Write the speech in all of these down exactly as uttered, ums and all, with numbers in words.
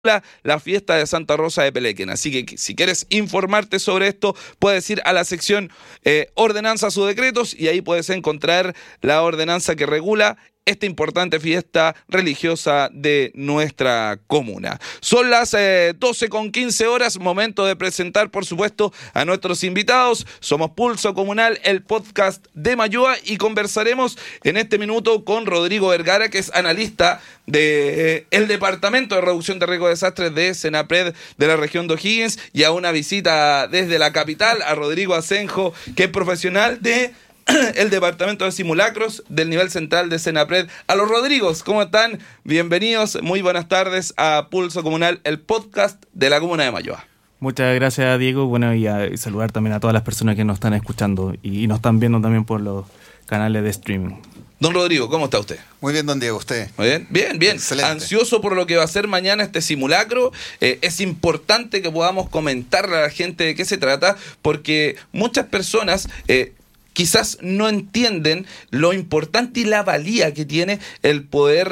la fiesta de Santa Rosa de Pelequen. Así que si quieres informarte sobre esto, puedes ir a la sección eh, ordenanzas o decretos y ahí puedes encontrar la ordenanza que regula esta importante fiesta religiosa de nuestra comuna. Son las eh, doce con quince horas, momento de presentar, por supuesto, a nuestros invitados. Somos Pulso Comunal, el podcast de Mayoa, y conversaremos en este minuto con Rodrigo Vergara, que es analista del de, eh, Departamento de Reducción de Riesgo de Desastres de Senapred de la región de O'Higgins, y a una visita desde la capital a Rodrigo Asenjo, que es profesional de el Departamento de Simulacros del nivel central de Senapred. A los Rodrigos, ¿cómo están? Bienvenidos, muy buenas tardes a Pulso Comunal, el podcast de la comuna de Mayoa. Muchas gracias, Diego. Bueno, y, a, y saludar también a todas las personas que nos están escuchando y, y nos están viendo también por los canales de streaming. Don Rodrigo, ¿cómo está usted? Muy bien, don Diego, ¿usted? Muy bien, bien, bien. Excelente. Ansioso por lo que va a ser mañana este simulacro. Eh, es importante que podamos comentarle a la gente de qué se trata, porque muchas personas Eh, quizás no entienden lo importante y la valía que tiene el poder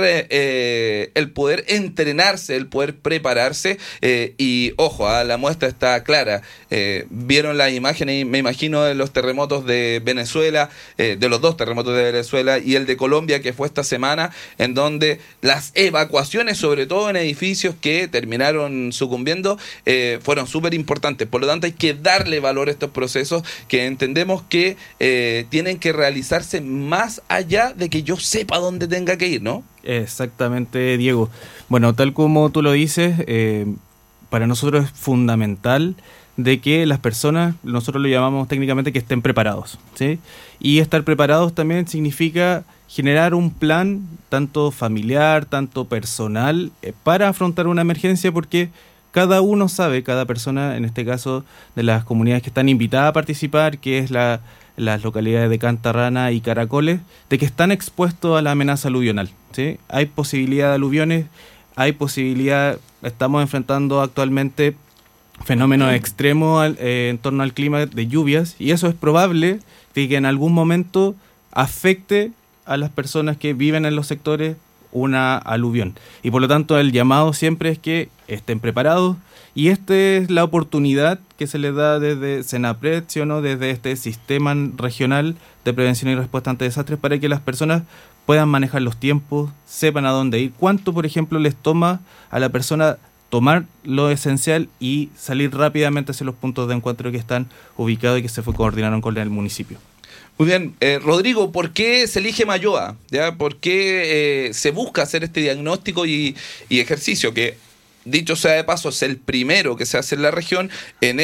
eh, el poder entrenarse, el poder prepararse, eh, y ojo, ¿eh? La muestra está clara. Eh, vieron las imágenes, me imagino, de los terremotos de Venezuela, eh, de los dos terremotos de Venezuela y el de Colombia, que fue esta semana, en donde las evacuaciones, sobre todo en edificios que terminaron sucumbiendo, eh, fueron súper importantes. Por lo tanto, hay que darle valor a estos procesos que entendemos que eh, Eh, tienen que realizarse más allá de que yo sepa dónde tenga que ir, ¿no? Exactamente, Diego. Bueno, tal como tú lo dices, eh, para nosotros es fundamental de que las personas, nosotros lo llamamos técnicamente que estén preparados, ¿sí? Y estar preparados también significa generar un plan, tanto familiar, tanto personal, eh, para afrontar una emergencia, porque cada uno sabe, cada persona, en este caso de las comunidades que están invitadas a participar, que es la, las localidades de Cantarrana y Caracoles, de que están expuestos a la amenaza aluvional, ¿sí? Hay posibilidad de aluviones, hay posibilidad, estamos enfrentando actualmente fenómenos extremos eh, en torno al clima de lluvias, y eso es probable de que en algún momento afecte a las personas que viven en los sectores una aluvión. Y por lo tanto el llamado siempre es que estén preparados, y esta es la oportunidad que se les da desde Senapred, ¿sí o no?, desde este sistema regional de prevención y respuesta ante desastres, para que las personas puedan manejar los tiempos, sepan a dónde ir, cuánto, por ejemplo, les toma a la persona tomar lo esencial y salir rápidamente hacia los puntos de encuentro que están ubicados y que se fue, coordinaron con el municipio. Muy bien, eh, Rodrigo, ¿por qué se elige Mayoa? ¿Ya? ¿Por qué eh, se busca hacer este diagnóstico y, y ejercicio que, dicho sea de paso, es el primero que se hace en la región en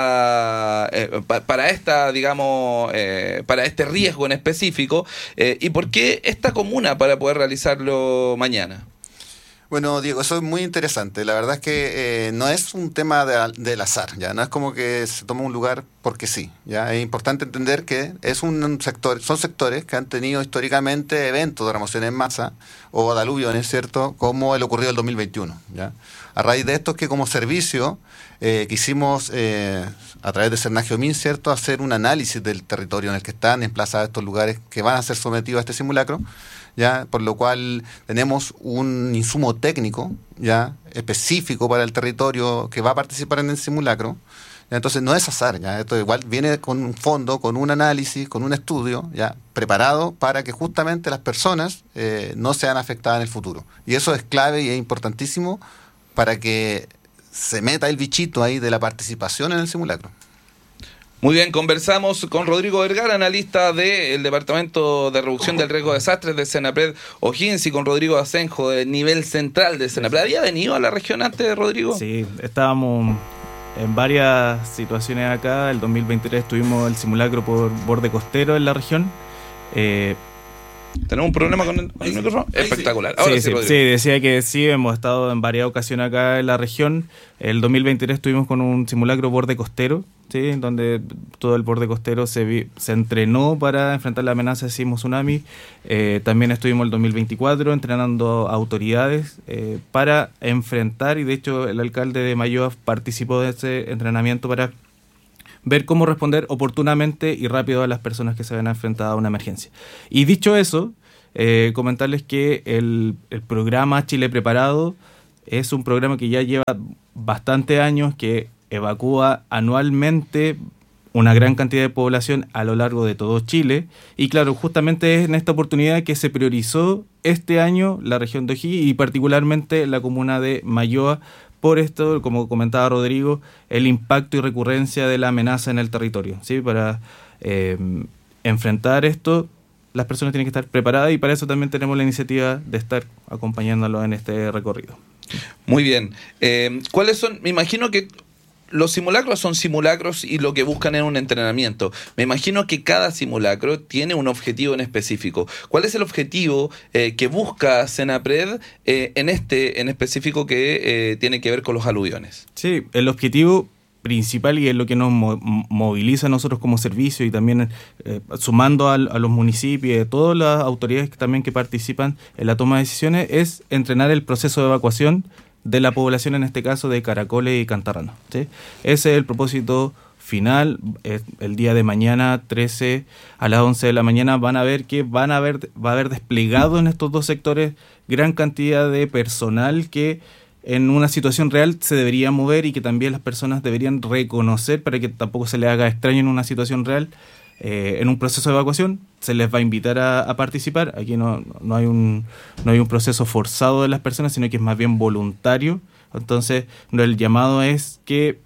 esta eh, pa, para esta, digamos, eh, para este riesgo en específico? Eh, ¿Y por qué esta comuna para poder realizarlo mañana? Bueno, Diego, eso es muy interesante. La verdad es que eh, no es un tema de, del azar, ya no es como que se toma un lugar porque sí. Ya es importante entender que es un sector, son sectores que han tenido históricamente eventos de remoción en masa o de aluviones, ¿cierto?, como el ocurrido del dos mil veintiuno. ¿Ya? A raíz de esto es que como servicio eh, quisimos, eh, a través de Cernagio-Min, ¿cierto?, hacer un análisis del territorio en el que están emplazados estos lugares que van a ser sometidos a este simulacro. Ya, por lo cual tenemos un insumo técnico ya específico para el territorio que va a participar en el simulacro. Ya, entonces no es azar, ya, esto igual viene con un fondo, con un análisis, con un estudio ya preparado para que justamente las personas eh, no sean afectadas en el futuro. Y eso es clave y es importantísimo para que se meta el bichito ahí de la participación en el simulacro. Muy bien, conversamos con Rodrigo Vergara, analista del Departamento de Reducción del Riesgo de Desastres de Senapred O'Higgins, y con Rodrigo Asenjo, del nivel central de Senapred. ¿Había venido a la región antes, Rodrigo? Sí, estábamos en varias situaciones acá. El dos mil veintitrés tuvimos el simulacro por borde costero en la región. Eh, ¿Tenemos un problema con el, con el micrófono? Espectacular. Ahora sí, sí, sí, sí, decía que sí, hemos estado en varias ocasiones acá en la región. El dos mil veintitrés estuvimos con un simulacro borde costero, ¿sí?, donde todo el borde costero se, vi, se entrenó para enfrentar la amenaza de sismo tsunami. Eh, también estuvimos el dos mil veinticuatro entrenando autoridades eh, para enfrentar, y de hecho el alcalde de Mayoa participó de ese entrenamiento para ver cómo responder oportunamente y rápido a las personas que se ven enfrentadas a una emergencia. Y dicho eso, eh, comentarles que el, el programa Chile Preparado es un programa que ya lleva bastante años, que evacúa anualmente una gran cantidad de población a lo largo de todo Chile. Y claro, justamente es en esta oportunidad que se priorizó este año la región de O'Higgins y particularmente la comuna de Mayoa, por esto, como comentaba Rodrigo, el impacto y recurrencia de la amenaza en el territorio, ¿sí? Para eh, enfrentar esto, las personas tienen que estar preparadas y para eso también tenemos la iniciativa de estar acompañándolos en este recorrido. Muy bien. Eh, ¿Cuáles son? Me imagino que los simulacros son simulacros y lo que buscan es un entrenamiento. Me imagino que cada simulacro tiene un objetivo en específico. ¿Cuál es el objetivo eh, que busca Senapred eh, en este en específico que eh, tiene que ver con los aluviones? Sí, el objetivo principal y es lo que nos mo- moviliza a nosotros como servicio y también eh, sumando a, a los municipios y a todas las autoridades que también que participan en la toma de decisiones es entrenar el proceso de evacuación de la población, en este caso de Caracoles y Cantarrana, ¿sí? Ese es el propósito final. Eh, el día de mañana, trece a las once de la mañana, van a ver que van a haber, va a haber desplegado en estos dos sectores gran cantidad de personal que en una situación real se debería mover y que también las personas deberían reconocer para que tampoco se les haga extraño en una situación real. Eh, en un proceso de evacuación se les va a invitar a, a participar. Aquí no, no hay un no hay un proceso forzado de las personas, sino que es más bien voluntario. Entonces, el llamado es que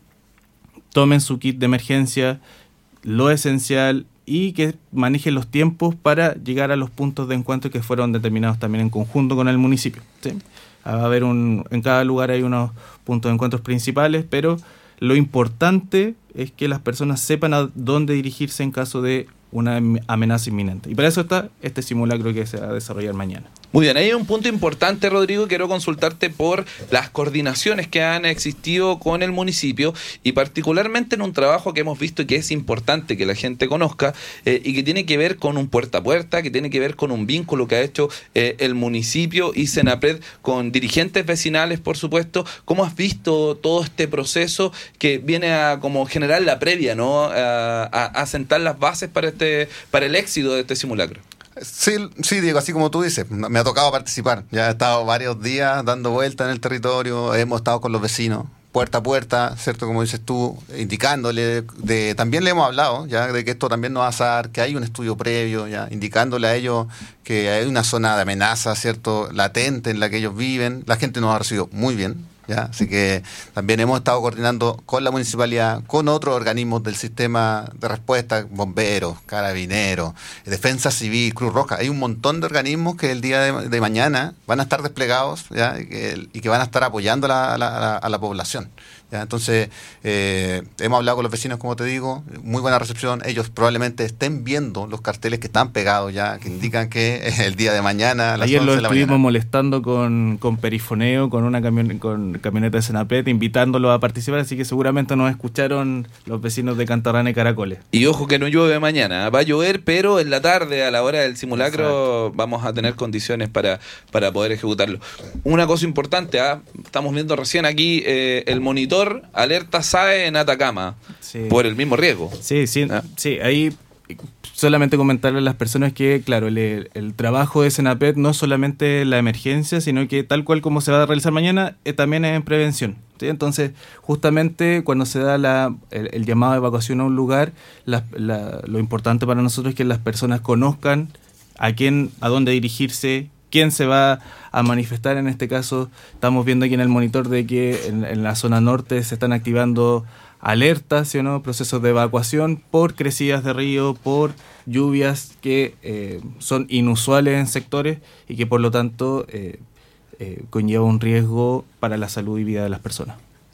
tomen su kit de emergencia, lo esencial, y que manejen los tiempos para llegar a los puntos de encuentro que fueron determinados también en conjunto con el municipio, ¿sí? Va a haber un, en cada lugar hay unos puntos de encuentros principales, pero lo importante es que las personas sepan a dónde dirigirse en caso de una amenaza inminente. Y para eso está este simulacro que se va a desarrollar mañana. Muy bien, hay un punto importante, Rodrigo, quiero consultarte por las coordinaciones que han existido con el municipio y particularmente en un trabajo que hemos visto que es importante que la gente conozca eh, y que tiene que ver con un puerta a puerta, que tiene que ver con un vínculo que ha hecho eh, el municipio y Senapred con dirigentes vecinales, por supuesto. ¿Cómo has visto todo este proceso que viene a como generar la previa, ¿no? a, a, a sentar las bases para, este, para el éxito de este simulacro? Sí, sí, Diego, así como tú dices, me ha tocado participar. Ya he estado varios días dando vueltas en el territorio, hemos estado con los vecinos, puerta a puerta, ¿cierto? Como dices tú, indicándole, de, también le hemos hablado, ya, de que esto también no va a pasar, que hay un estudio previo, ya, indicándole a ellos que hay una zona de amenaza, ¿cierto?, latente en la que ellos viven. La gente nos ha recibido muy bien. ¿Ya? Así que también hemos estado coordinando con la municipalidad, con otros organismos del sistema de respuesta, bomberos, carabineros, defensa civil, Cruz Roja. Hay un montón de organismos que el día de, de mañana van a estar desplegados, ¿ya? Y, que, y que van a estar apoyando a la, a la, a la población. ¿Ya? Entonces, eh, hemos hablado con los vecinos, como te digo, muy buena recepción. Ellos probablemente estén viendo los carteles que están pegados ya, que indican que es el día de mañana a las Ayer once lo de la estuvimos mañana. molestando con, con perifoneo, con una camion, con camioneta de Senapred, invitándolos a participar, así que seguramente nos escucharon los vecinos de Cantarrana y Caracoles. Y ojo que no llueve mañana, va a llover, pero en la tarde, a la hora del simulacro, exacto, vamos a tener condiciones para, para poder ejecutarlo. Una cosa importante, ¿eh? Estamos viendo recién aquí eh, el monitor alerta S A E en Atacama, sí, por el mismo riesgo. Sí, sí, ¿ah? Sí, ahí solamente comentarle a las personas que, claro, el, el trabajo de Senapred no es solamente la emergencia, sino que tal cual como se va a realizar mañana, eh, también es en prevención, ¿sí? Entonces, justamente cuando se da la, el, el llamado de evacuación a un lugar, la, la, lo importante para nosotros es que las personas conozcan a quién, a dónde dirigirse, quién se va a manifestar. En este caso, estamos viendo aquí en el monitor de que en, en la zona norte se están activando alertas, ¿sí o no?, procesos de evacuación por crecidas de río, por lluvias que eh, son inusuales en sectores y que por lo tanto eh, eh, conlleva un riesgo para la salud y vida de las personas.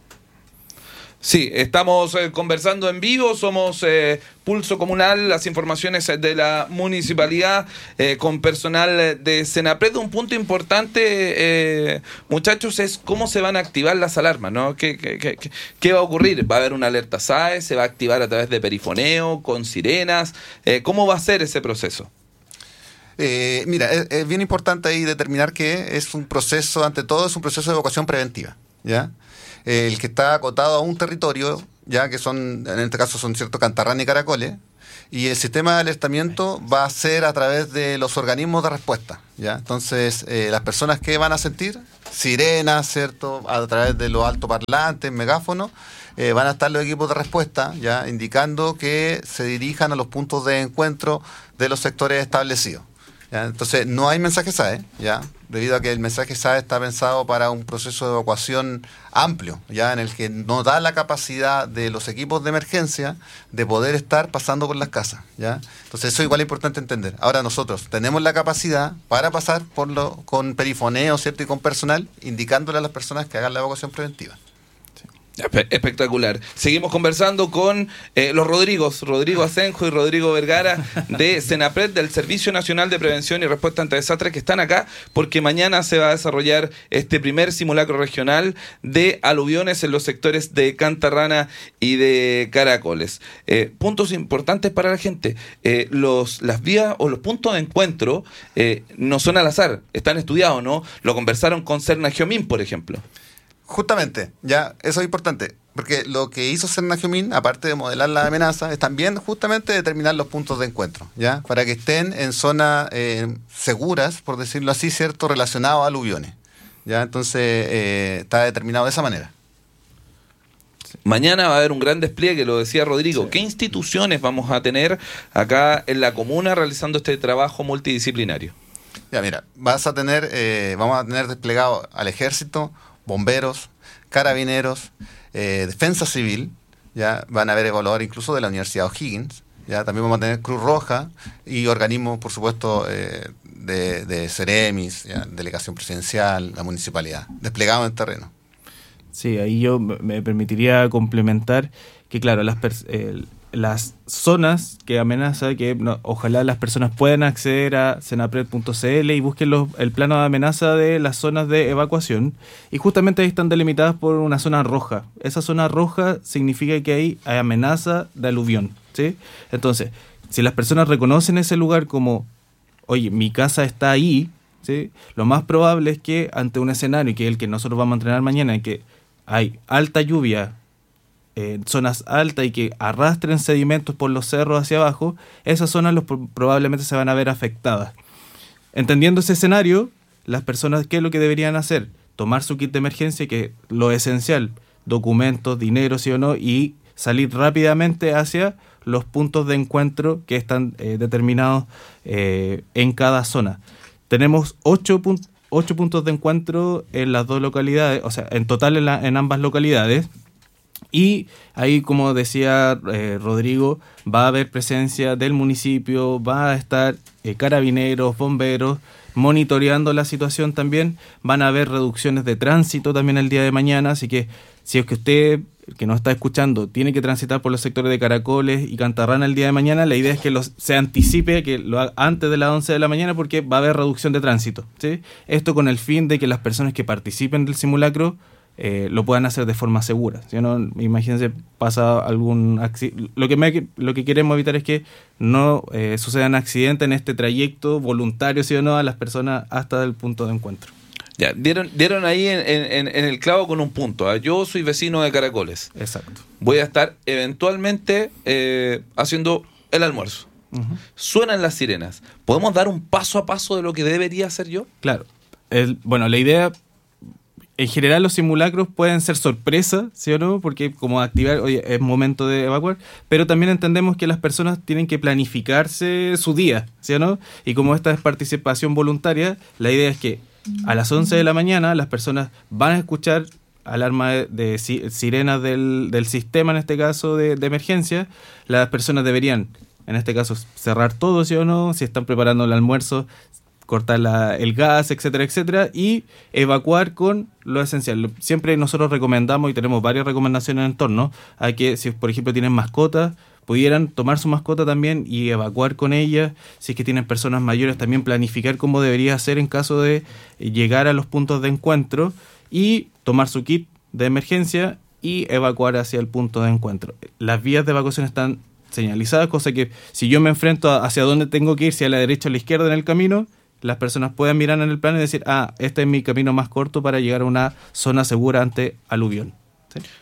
Sí, estamos eh, conversando en vivo, somos eh, Pulso Comunal, las informaciones de la municipalidad eh, con personal de Senapred. Un punto importante, eh, muchachos, es cómo se van a activar las alarmas, ¿no? ¿Qué, qué, qué, qué va a ocurrir? ¿Va a haber una alerta S A E? ¿Se va a activar a través de perifoneo, con sirenas? Eh, ¿Cómo va a ser ese proceso? Eh, mira, es, es bien importante ahí determinar que es un proceso, ante todo, es un proceso de evacuación preventiva, ¿ya? El que está acotado a un territorio, ya que son, en este caso son cierto Cantarrana y Caracoles, Y el sistema de alertamiento va a ser a través de los organismos de respuesta, ¿ya? Entonces, eh, las personas que van a sentir sirenas, ¿cierto? A través de los altoparlantes, megáfonos, eh, van a estar los equipos de respuesta, ¿ya? Indicando que se dirijan a los puntos de encuentro de los sectores establecidos, ¿ya? Entonces, no hay mensajes A E, ¿ya? Debido a que el mensaje S A E está pensado para un proceso de evacuación amplio, ya en el que no da la capacidad de los equipos de emergencia de poder estar pasando por las casas, ¿ya? Entonces eso igual es importante entender. Ahora nosotros tenemos la capacidad para pasar por lo, con perifoneo, ¿cierto? Y con personal, indicándole a las personas que hagan la evacuación preventiva. Espectacular. Seguimos conversando con eh, los Rodrigos, Rodrigo Asenjo y Rodrigo Vergara de Senapred, del Servicio Nacional de Prevención y Respuesta ante Desastres, que están acá porque mañana se va a desarrollar este primer simulacro regional de aluviones en los sectores de Cantarrana y de Caracoles. Eh, puntos importantes para la gente. Eh, los, las vías o los puntos de encuentro eh, no son al azar, están estudiados, ¿no? Lo conversaron con Cernagiomín, por ejemplo. Justamente, ya, eso es importante, porque lo que hizo Cernagiomín, aparte de modelar la amenaza, es también justamente determinar los puntos de encuentro, ya, para que estén en zonas eh, seguras, por decirlo así, cierto, relacionados a aluviones, ya, entonces eh, está determinado de esa manera. Mañana va a haber un gran despliegue, lo decía Rodrigo. Sí. ¿Qué instituciones vamos a tener acá en la comuna realizando este trabajo multidisciplinario? Ya, mira, vas a tener, eh, vamos a tener desplegado al ejército, bomberos, carabineros, eh, defensa civil, ya van a haber evaluadores incluso de la Universidad O'Higgins, ya también vamos a tener Cruz Roja y organismos, por supuesto, eh, de, de Ceremis, ya, delegación presidencial, la municipalidad, desplegado en terreno. Sí, ahí yo me permitiría complementar que, claro, las pers- el, las zonas que amenaza, que no, ojalá las personas puedan acceder a senapred punto c l y busquen los, el plano de amenaza de las zonas de evacuación, y justamente ahí están delimitadas por una zona roja. Esa zona roja significa que ahí hay amenaza de aluvión, ¿sí? Entonces, si las personas reconocen ese lugar como, oye, mi casa está ahí, ¿sí? Lo más probable es que ante un escenario, que es el que nosotros vamos a entrenar mañana, en que hay alta lluvia, Eh, zonas altas y que arrastren sedimentos por los cerros hacia abajo, esas zonas los, probablemente se van a ver afectadas. Entendiendo ese escenario, las personas, ¿qué es lo que deberían hacer? Tomar su kit de emergencia, que es lo esencial, documentos, dinero, sí o no, y salir rápidamente hacia los puntos de encuentro que están eh, determinados eh, en cada zona. Tenemos ocho, pun- ocho puntos de encuentro en las dos localidades, o sea, en total en, la, en ambas localidades. Y ahí, como decía eh, Rodrigo, va a haber presencia del municipio, va a estar eh, carabineros, bomberos, monitoreando la situación también. Van a haber reducciones de tránsito también el día de mañana, así que si es que usted, que nos está escuchando, tiene que transitar por los sectores de Caracoles y Cantarrana el día de mañana, la idea es que los, se anticipe, que lo haga antes de las once de la mañana, porque va a haber reducción de tránsito, ¿sí? Esto con el fin de que las personas que participen del simulacro Eh, lo puedan hacer de forma segura, ¿sí o no? Imagínense, pasa algún accidente. Lo que, me, lo que queremos evitar es que no eh, sucedan accidentes en este trayecto voluntario, ¿sí o no?, a las personas hasta el punto de encuentro. Ya, dieron, dieron ahí en, en, en el clavo con un punto. ¿eh? Yo soy vecino de Caracoles. Exacto. Voy a estar eventualmente eh, haciendo el almuerzo. Uh-huh. Suenan las sirenas. ¿Podemos dar un paso a paso de lo que debería hacer yo? Claro. El, bueno, la idea... En general los simulacros pueden ser sorpresa, ¿sí o no? Porque como activar, oye, es momento de evacuar, pero también entendemos que las personas tienen que planificarse su día, ¿sí o no? Y como esta es participación voluntaria, la idea es que a las once de la mañana las personas van a escuchar alarma de, de sirenas del, del sistema, en este caso de, de emergencia. Las personas deberían, en este caso, cerrar todo, ¿sí o no? Si están preparando el almuerzo, cortar la, el gas, etcétera, etcétera, y evacuar con lo esencial. Siempre nosotros recomendamos, y tenemos varias recomendaciones en torno a que, si por ejemplo tienen mascotas, pudieran tomar su mascota también y evacuar con ella. Si es que tienen personas mayores, también planificar cómo debería ser en caso de llegar a los puntos de encuentro, y tomar su kit de emergencia y evacuar hacia el punto de encuentro. Las vías de evacuación están señalizadas, cosa que si yo me enfrento a hacia dónde tengo que ir, si a la derecha o a la izquierda en el camino, las personas pueden mirar en el plano y decir, ah, este es mi camino más corto para llegar a una zona segura ante aluvión. ¿Sí?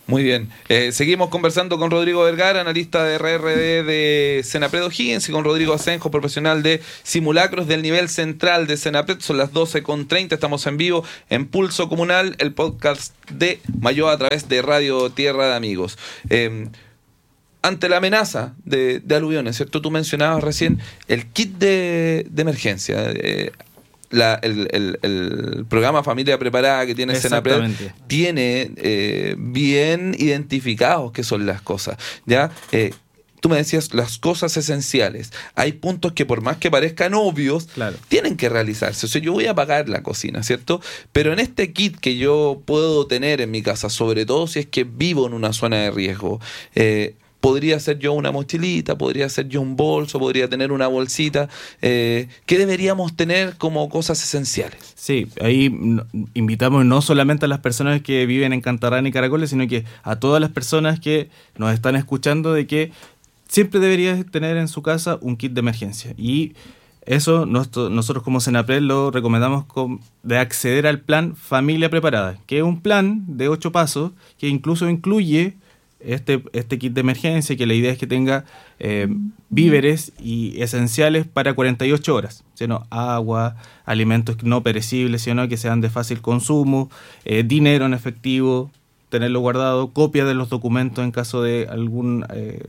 Muy bien. Eh, seguimos conversando con Rodrigo Vergara, analista de R R D de Senapred O'Higgins, y con Rodrigo Asenjo, profesional de simulacros del nivel central de Senapred. Son las doce con treinta, estamos en vivo en Pulso Comunal, el podcast de Mayoa a través de Radio Tierra de Amigos. Eh, ante la amenaza de, de aluviones, ¿cierto? Tú mencionabas recién el kit de, de emergencia. Eh, La, el, el, el programa Familia Preparada que tiene Senapred tiene eh, bien identificados qué son las cosas, ¿ya? Eh, tú me decías las cosas esenciales. Hay puntos que por más que parezcan obvios, claro, tienen que realizarse. O sea, yo voy a apagar la cocina, ¿cierto? Pero en este kit que yo puedo tener en mi casa, sobre todo si es que vivo en una zona de riesgo, eh, podría ser yo una mochilita, podría ser yo un bolso, podría tener una bolsita. Eh, ¿Qué deberíamos tener como cosas esenciales? Sí, ahí invitamos no solamente a las personas que viven en Cantarrana y Caracoles, sino que a todas las personas que nos están escuchando, de que siempre deberías tener en su casa un kit de emergencia. Y eso nosotros como Senapred lo recomendamos con, de acceder al plan Familia Preparada, que es un plan de ocho pasos que incluso incluye Este, este kit de emergencia, que la idea es que tenga eh, víveres y esenciales para cuarenta y ocho horas, sino agua, alimentos no perecibles, sino que sean de fácil consumo, eh, dinero en efectivo, tenerlo guardado, copia de los documentos en caso de algún eh,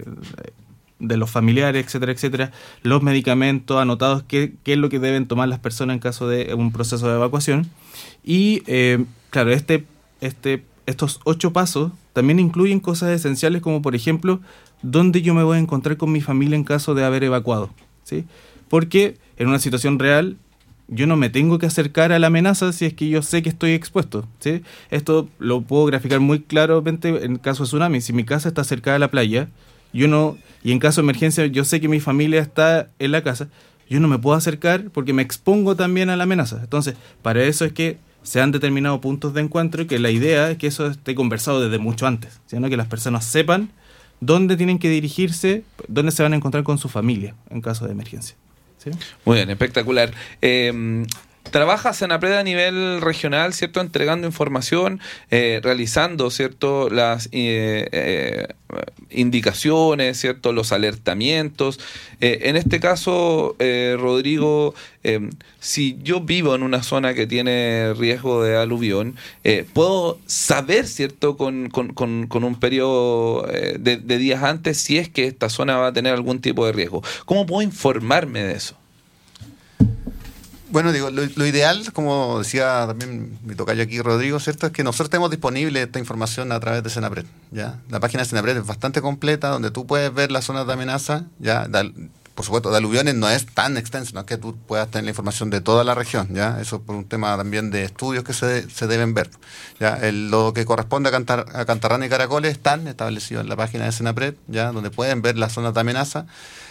de los familiares, etcétera, etcétera, los medicamentos anotados, qué, qué es lo que deben tomar las personas en caso de un proceso de evacuación. Y eh, claro, este, este, estos ocho pasos también incluyen cosas esenciales como, por ejemplo, dónde yo me voy a encontrar con mi familia en caso de haber evacuado, ¿sí? Porque en una situación real yo no me tengo que acercar a la amenaza si es que yo sé que estoy expuesto, ¿sí? Esto lo puedo graficar muy claramente en caso de tsunami. Si mi casa está cerca de la playa, yo no, y en caso de emergencia yo sé que mi familia está en la casa, yo no me puedo acercar porque me expongo también a la amenaza. Entonces, para eso es que se han determinado puntos de encuentro, y que la idea es que eso esté conversado desde mucho antes, sino que las personas sepan dónde tienen que dirigirse, dónde se van a encontrar con su familia en caso de emergencia, ¿sí? Muy bien, espectacular. Eh, Trabaja Senapred a nivel regional, ¿cierto? Entregando información, eh, realizando, ¿cierto? Las eh, eh, indicaciones, ¿cierto? Los alertamientos. Eh, en este caso, eh, Rodrigo, eh, si yo vivo en una zona que tiene riesgo de aluvión, eh, puedo saber, ¿cierto? Con, con, con, con un periodo eh, de, de días antes si es que esta zona va a tener algún tipo de riesgo. ¿Cómo puedo informarme de eso? Bueno, digo, lo, lo ideal, como decía también mi tocayo aquí, Rodrigo, ¿cierto? Es que nosotros tenemos disponible esta información a través de Senapred, ¿ya? La página de Senapred es bastante completa, donde tú puedes ver las zonas de amenaza, ¿ya? De, por supuesto, de aluviones no es tan extenso, no es que tú puedas tener la información de toda la región, ¿ya? Eso es por un tema también de estudios que se, se deben ver, ¿ya? El, lo que corresponde a, Cantar, a Cantarrana y Caracoles están establecidos en la página de Senapred, ¿ya? Donde pueden ver las zonas de amenaza.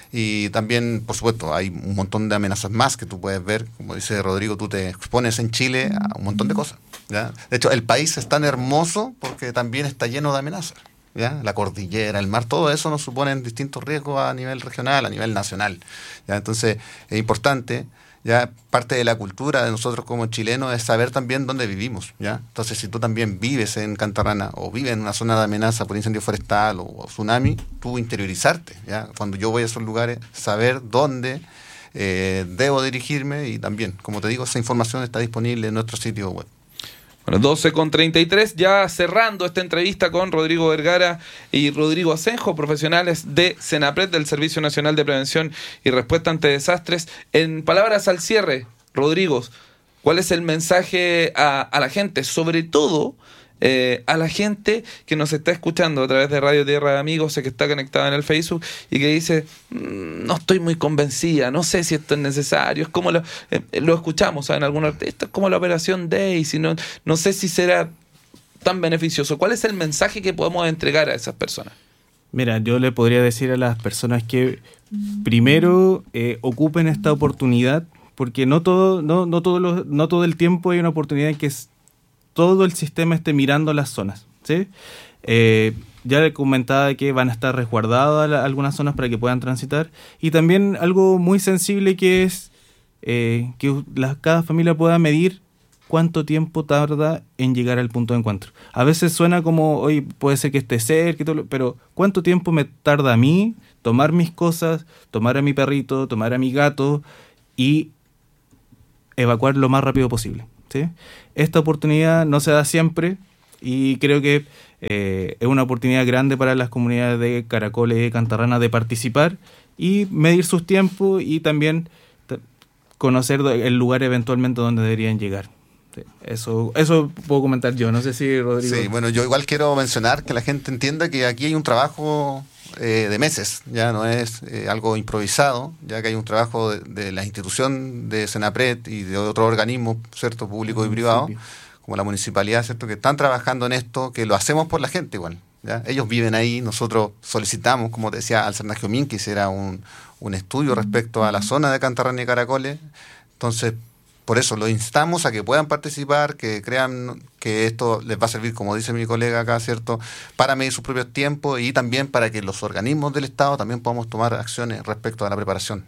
Y también, por supuesto, hay un montón de amenazas más que tú puedes ver. Como dice Rodrigo, tú te expones en Chile a un montón de cosas, ¿ya? De hecho, el país es tan hermoso porque también está lleno de amenazas, ¿ya? La cordillera, el mar, todo eso nos suponen distintos riesgos a nivel regional, a nivel nacional, ¿ya? Entonces, es importante, ya parte de la cultura de nosotros como chilenos es saber también dónde vivimos, ¿ya? Entonces, si tú también vives en Cantarrana o vives en una zona de amenaza por incendio forestal o, o tsunami, tú interiorizarte, ¿ya? Cuando yo voy a esos lugares, saber dónde eh, debo dirigirme, y también, como te digo, esa información está disponible en nuestro sitio web. Bueno, doce con treinta y tres, ya cerrando esta entrevista con Rodrigo Vergara y Rodrigo Asenjo, profesionales de Senapred, del Servicio Nacional de Prevención y Respuesta ante Desastres. En palabras al cierre, Rodrigo, ¿cuál es el mensaje a, a la gente? Sobre todo eh, a la gente que nos está escuchando a través de Radio Tierra de Amigos, sé que está conectada en el Facebook y que dice, mmm, no estoy muy convencida, no sé si esto es necesario. Es como lo, eh, lo escuchamos, ¿saben? Algunos, esto es como la operación Daisy, no, no sé si será tan beneficioso. ¿Cuál es el mensaje que podemos entregar a esas personas? Mira, yo le podría decir a las personas que primero eh, ocupen esta oportunidad, porque no todo, no, no, todo lo, no todo el tiempo hay una oportunidad en que es, todo el sistema esté mirando las zonas, ¿sí? Eh, ya le comentaba que van a estar resguardadas la, algunas zonas para que puedan transitar, y también algo muy sensible que es eh, que la, cada familia pueda medir cuánto tiempo tarda en llegar al punto de encuentro. A veces suena como, hoy puede ser que esté cerca, pero ¿cuánto tiempo me tarda a mí tomar mis cosas, tomar a mi perrito, tomar a mi gato y evacuar lo más rápido posible? ¿Sí? Esta oportunidad no se da siempre y creo que eh, es una oportunidad grande para las comunidades de Caracoles y Cantarrana de participar y medir sus tiempos y también t- conocer el lugar eventualmente donde deberían llegar. Sí, eso, eso puedo comentar yo, no sé si Rodrigo... Sí, bueno, yo igual quiero mencionar que la gente entienda que aquí hay un trabajo eh, de meses, ya no es eh, algo improvisado, ya que hay un trabajo de, de la institución de Senapred y de otros organismos, ¿cierto?, públicos y privados, como la municipalidad, ¿cierto?, que están trabajando en esto, que lo hacemos por la gente igual, ¿ya? Ellos viven ahí, nosotros solicitamos, como te decía, al Cernaje Omín que hiciera un, un estudio respecto a la zona de Cantarrana y Caracoles, entonces por eso los instamos a que puedan participar, que crean que esto les va a servir, como dice mi colega acá, ¿cierto?, para medir sus propios tiempos y también para que los organismos del Estado también podamos tomar acciones respecto a la preparación.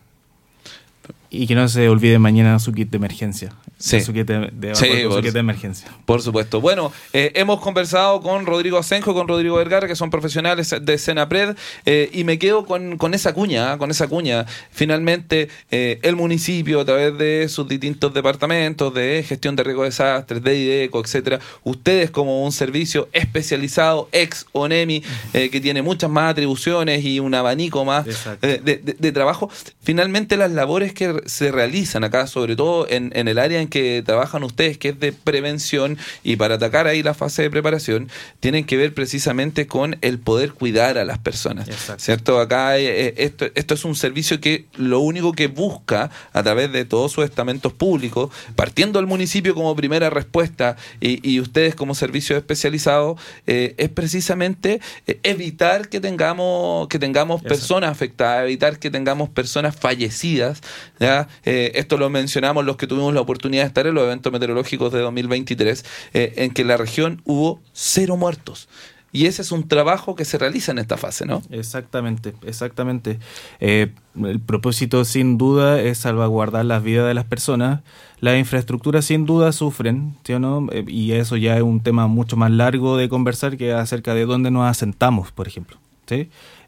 Y que no se olvide mañana su kit de emergencia. Sí. Su kit de, de, Sí, su por, kit de emergencia. Por supuesto. Bueno, eh, hemos conversado con Rodrigo Asenjo, con Rodrigo Vergara, que son profesionales de Senapred, eh, y me quedo con, con esa cuña, ¿eh? con esa cuña. Finalmente, eh, el municipio, a través de sus distintos departamentos de gestión de riesgo de desastres, de IDECO, etcétera, ustedes como un servicio especializado, ex ONEMI, eh, que tiene muchas más atribuciones y un abanico más eh, de, de, de trabajo, finalmente las labores que se realizan acá, sobre todo en, en el área en que trabajan ustedes, que es de prevención, y para atacar ahí la fase de preparación, tienen que ver precisamente con el poder cuidar a las personas. Exacto. ¿Cierto? Acá eh, esto, esto es un servicio que lo único que busca a través de todos sus estamentos públicos, partiendo del municipio como primera respuesta y, y ustedes como servicio especializado, eh, es precisamente eh, evitar que tengamos, que tengamos personas afectadas, evitar que tengamos personas fallecidas, ¿ya? Eh, esto lo mencionamos los que tuvimos la oportunidad de estar en los eventos meteorológicos de dos mil veintitrés, eh, en que en la región hubo cero muertos. Y ese es un trabajo que se realiza en esta fase, ¿no? Exactamente, exactamente. Eh, el propósito, sin duda, es salvaguardar las vidas de las personas. Las infraestructuras, sin duda, sufren, ¿sí o no? Eh, y eso ya es un tema mucho más largo de conversar, que acerca de dónde nos asentamos, por ejemplo, ¿sí?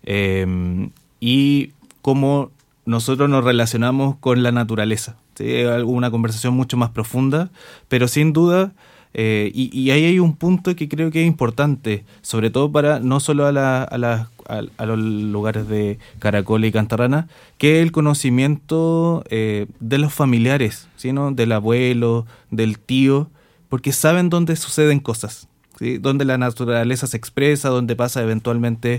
Eh, y cómo nosotros nos relacionamos con la naturaleza, ¿sí? Es una conversación mucho más profunda, pero sin duda... Eh, y, y ahí hay un punto que creo que es importante, sobre todo para no solo a, la, a, la, a, a los lugares de Caracoles y Cantarrana, que es el conocimiento eh, de los familiares, ¿sí, no? Del abuelo, del tío, porque saben dónde suceden cosas, ¿sí? Donde la naturaleza se expresa, donde pasa eventualmente,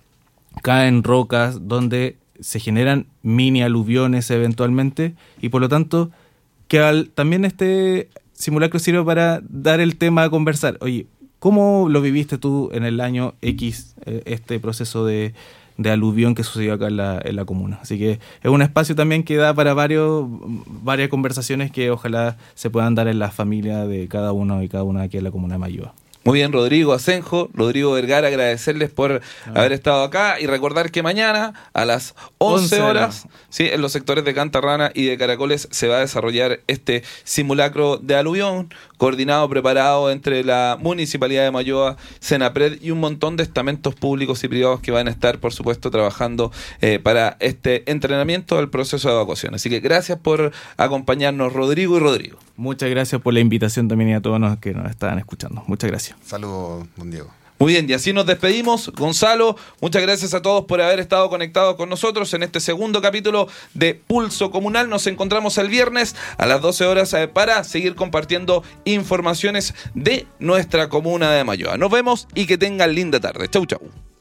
caen rocas, donde se generan mini aluviones eventualmente, y por lo tanto que al, también este simulacro sirve para dar el tema a conversar. Oye, ¿cómo lo viviste tú en el año X, eh, este proceso de, de aluvión que sucedió acá en la, en la comuna? Así que es un espacio también que da para varios, varias conversaciones que ojalá se puedan dar en la familia de cada uno y cada una aquí en la comuna de Mayúa. Muy bien, Rodrigo Asenjo, Rodrigo Vergara, agradecerles por ah. haber estado acá y recordar que mañana a las once horas, ¿sí?, en los sectores de Cantarrana y de Caracoles se va a desarrollar este simulacro de aluvión, coordinado, preparado entre la Municipalidad de Mayúa, Senapred y un montón de estamentos públicos y privados que van a estar, por supuesto, trabajando eh, para este entrenamiento del proceso de evacuación. Así que gracias por acompañarnos, Rodrigo y Rodrigo. Muchas gracias por la invitación también y a todos los que nos estaban escuchando. Muchas gracias. Saludos, don Diego. Muy bien, y así nos despedimos. Gonzalo, muchas gracias a todos por haber estado conectados con nosotros en este segundo capítulo de Pulso Comunal. Nos encontramos el viernes a las doce horas para seguir compartiendo informaciones de nuestra comuna de Mayúa. Nos vemos y que tengan linda tarde. Chau, chau.